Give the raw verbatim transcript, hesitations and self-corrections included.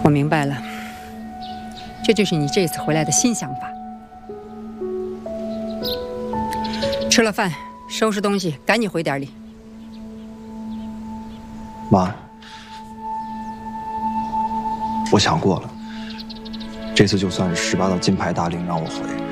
我明白了，这就是你这次回来的新想法。吃了饭，收拾东西，赶紧回点里。 妈，我想过了，这次就算是十八道金牌大令让我回。